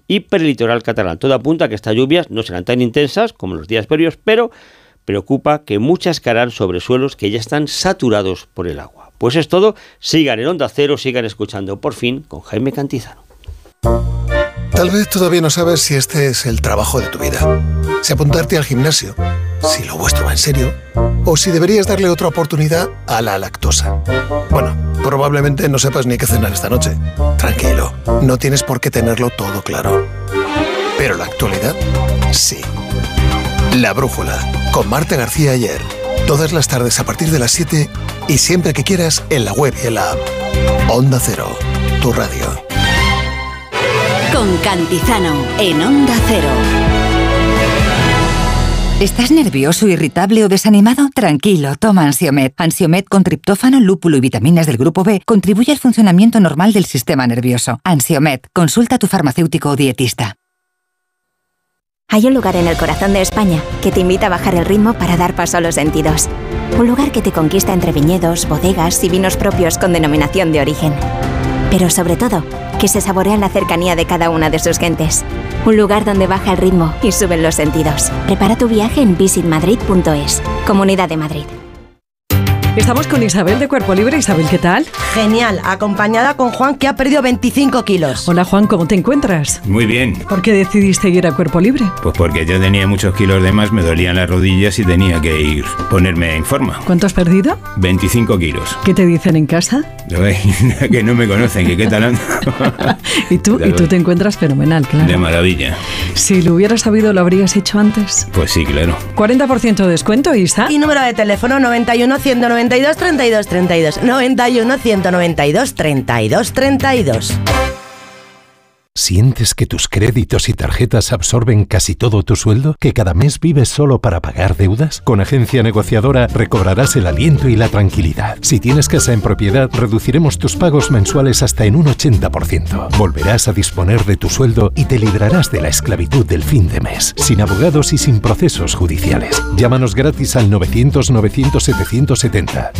y prelitoral catalán. Todo apunta a que estas lluvias no serán tan intensas como los días previos, pero preocupa que muchas caerán sobre suelos que ya están saturados por el agua. Pues es todo, sigan en Onda Cero, sigan escuchando Por Fin con Jaime Cantizano. Tal vez todavía no sabes si este es el trabajo de tu vida, si apuntarte al gimnasio, si lo vuestro va en serio, o si deberías darle otra oportunidad a la lactosa. Bueno, probablemente no sepas ni qué cenar esta noche. Tranquilo, no tienes por qué tenerlo todo claro. Pero la actualidad, sí. La Brújula, con Marta García Ayer. Todas las tardes a partir de las 7 y siempre que quieras en la web y en la app. Onda Cero, tu radio. Con Cantizano, en Onda Cero. ¿Estás nervioso, irritable o desanimado? Tranquilo, toma Ansiomed. Ansiomed con triptófano, lúpulo y vitaminas del grupo B contribuye al funcionamiento normal del sistema nervioso. Ansiomed, consulta a tu farmacéutico o dietista. Hay un lugar en el corazón de España que te invita a bajar el ritmo para dar paso a los sentidos. Un lugar que te conquista entre viñedos, bodegas y vinos propios con denominación de origen. Pero sobre todo, que se saborea en la cercanía de cada una de sus gentes. Un lugar donde baja el ritmo y suben los sentidos. Prepara tu viaje en visitmadrid.es. Comunidad de Madrid. Estamos con Isabel de Cuerpo Libre. Isabel, ¿qué tal? Genial, acompañada con Juan, que ha perdido 25 kilos. Hola Juan, ¿cómo te encuentras? Muy bien. ¿Por qué decidiste ir a Cuerpo Libre? Pues porque yo tenía muchos kilos de más, me dolían las rodillas y tenía que ir ponerme en forma. ¿Cuánto has perdido? 25 kilos. ¿Qué te dicen en casa? Que no me conocen, que qué tal ando. ¿Y tú te encuentras fenomenal, claro. De maravilla. Si lo hubieras sabido, ¿lo habrías hecho antes? Pues sí, claro. 40% de descuento, Isa. Y número de teléfono 91 192 32 32. 91 192 32 32. ¿Sientes que tus créditos y tarjetas absorben casi todo tu sueldo? ¿Que cada mes vives solo para pagar deudas? Con Agencia Negociadora recobrarás el aliento y la tranquilidad. Si tienes casa en propiedad, reduciremos tus pagos mensuales hasta en un 80%. Volverás a disponer de tu sueldo y te librarás de la esclavitud del fin de mes, sin abogados y sin procesos judiciales. Llámanos gratis al 900-900-770,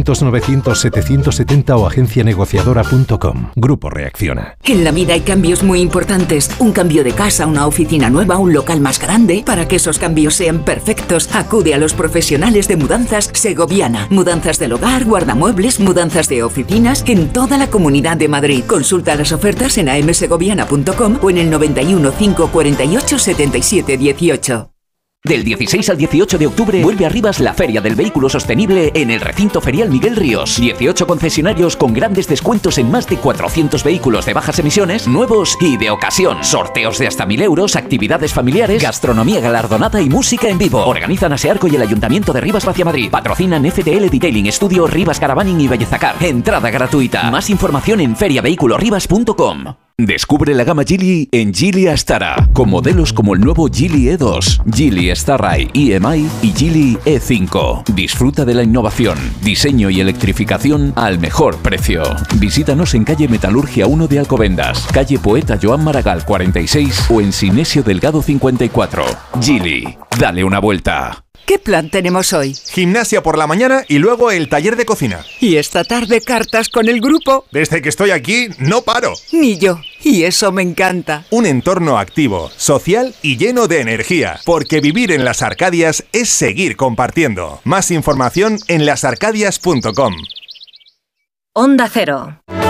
900-900-770 o agencianegociadora.com. Grupo Reacciona. En la vida hay cambios muy importantes. Un cambio de casa, una oficina nueva, un local más grande. Para que esos cambios sean perfectos, acude a los profesionales de Mudanzas Segoviana. Mudanzas del hogar, guardamuebles, mudanzas de oficinas en toda la Comunidad de Madrid. Consulta las ofertas en amsegoviana.com o en el 91 548 77 18. Del 16 al 18 de octubre vuelve a Rivas la Feria del Vehículo Sostenible en el Recinto Ferial Miguel Ríos. 18 concesionarios con grandes descuentos en más de 400 vehículos de bajas emisiones, nuevos y de ocasión. Sorteos de hasta 1.000 euros, actividades familiares, gastronomía galardonada y música en vivo. Organizan Asearco y el Ayuntamiento de Rivas Vacia Madrid. Patrocinan FTL Detailing Estudio, Rivas Caravaning y Bellezacar. Entrada gratuita. Más información en feriavehiculorrivas.com. Descubre la gama Geely en Geely Astara, con modelos como el nuevo Geely E2, Geely Starray EMI y Geely E5. Disfruta de la innovación, diseño y electrificación al mejor precio. Visítanos en calle Metalurgia 1 de Alcobendas, calle Poeta Joan Maragall 46 o en Sinesio Delgado 54. Geely, dale una vuelta. ¿Qué plan tenemos hoy? Gimnasia por la mañana y luego el taller de cocina. Y esta tarde cartas con el grupo. Desde que estoy aquí no paro. Ni yo. Y eso me encanta. Un entorno activo, social y lleno de energía. Porque vivir en Las Arcadias es seguir compartiendo. Más información en lasarcadias.com. Onda Cero.